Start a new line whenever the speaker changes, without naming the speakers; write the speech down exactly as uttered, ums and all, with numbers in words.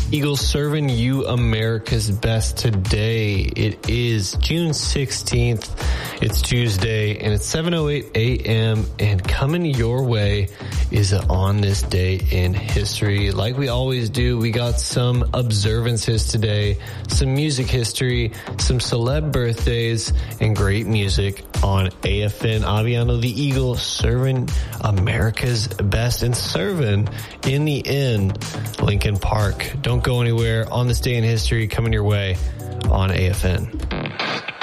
Eagles serving you America's best today. It is June sixteenth. It's Tuesday and it's seven oh eight a.m. and coming your way is On This Day in History. Like we always do, we got some observances today, some music history, some celeb birthdays, and great music on A F N. Aviano, the Eagle, serving America's best and serving, in the end, Lincoln Park. Don't go anywhere. On This Day in History coming your way on A F N.